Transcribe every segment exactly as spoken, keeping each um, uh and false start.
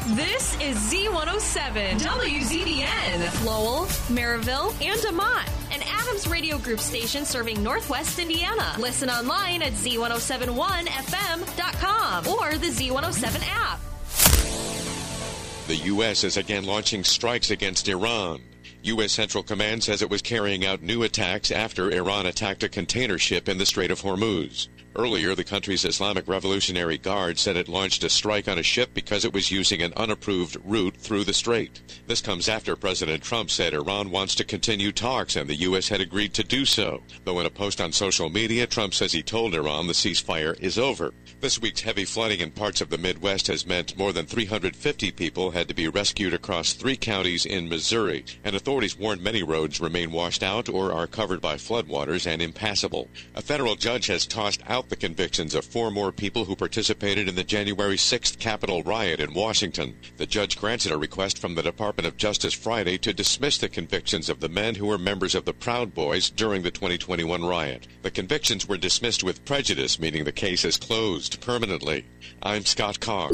This is Z one oh seven, W Z B N, Lowell, Maryville, and DeMont, an Adams Radio Group station serving Northwest Indiana. Listen online at Z one oh seven one F M dot com or the Z one oh seven app. The U S is again launching strikes against Iran. U S Central Command says it was carrying out new attacks after Iran attacked a container ship in the Strait of Hormuz. Earlier, the country's Islamic Revolutionary Guard said it launched a strike on a ship because it was using an unapproved route through the strait. This comes after President Trump said Iran wants to continue talks and the U S had agreed to do so. Though in a post on social media, Trump says he told Iran the ceasefire is over. This week's heavy flooding in parts of the Midwest has meant more than three hundred fifty people had to be rescued across three counties in Missouri, and authorities warned many roads remain washed out or are covered by floodwaters and impassable. A federal judge has tossed out the convictions of four more people who participated in the January sixth Capitol riot in Washington. The judge granted a request from the Department of Justice Friday to dismiss the convictions of the men who were members of the Proud Boys during the twenty twenty-one riot. The convictions were dismissed with prejudice, meaning the case is closed permanently. I'm Scott Carr.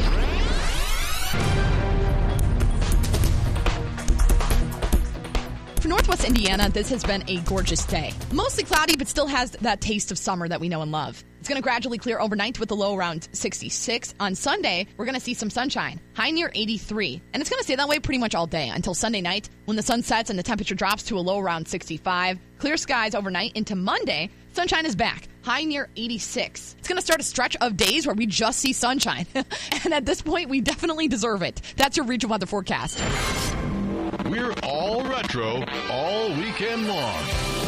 For Northwest Indiana, this has been a gorgeous day. Mostly cloudy, but still has that taste of summer that we know and love. It's going to gradually clear overnight with a low around sixty-six. On Sunday, we're going to see some sunshine, high near eighty-three. And it's going to stay that way pretty much all day until Sunday night when the sun sets and the temperature drops to a low around sixty-five. Clear skies overnight into Monday. Sunshine is back, high near eighty-six. It's going to start a stretch of days where we just see sunshine. And at this point, we definitely deserve it. That's your regional weather forecast. We're all retro all weekend long.